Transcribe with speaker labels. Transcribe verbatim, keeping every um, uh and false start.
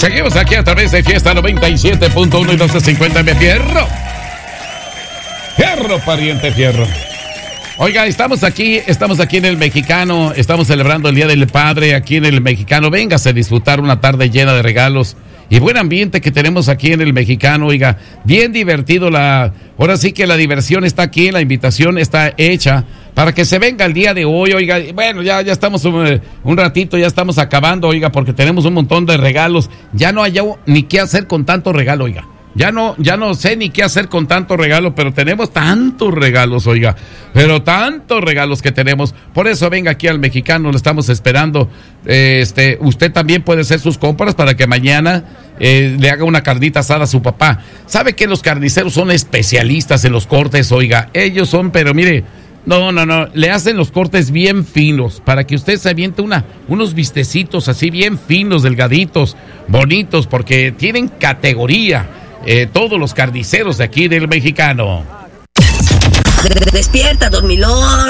Speaker 1: Seguimos aquí a través de Fiesta noventa y siete punto uno y doce cincuenta M. Fierro. Fierro, pariente, fierro. Oiga, estamos aquí, estamos aquí en el Mexicano, estamos celebrando el Día del Padre aquí en el Mexicano. Véngase a disfrutar una tarde llena de regalos y buen ambiente que tenemos aquí en el Mexicano, oiga, bien divertido. La, ahora sí que la diversión está aquí, la invitación está hecha para que se venga el día de hoy, oiga. Bueno, ya, ya estamos un, un ratito, ya estamos acabando, oiga, porque tenemos un montón de regalos. Ya no hay ni qué hacer con tanto regalo, oiga. Ya no, ya no sé ni qué hacer con tanto regalo, pero tenemos tantos regalos, oiga, pero tantos regalos que tenemos. Por eso venga aquí al Mexicano, lo estamos esperando. Este, usted también puede hacer sus compras para que mañana eh, le haga una carnita asada a su papá. Sabe que los carniceros son especialistas en los cortes, oiga. Ellos son, pero mire, no, no, no, le hacen los cortes bien finos para que usted se aviente una, unos bistecitos así bien finos, delgaditos, bonitos, porque tienen categoría. Eh, todos los carniceros de aquí del Mexicano.
Speaker 2: Despierta, dormilón.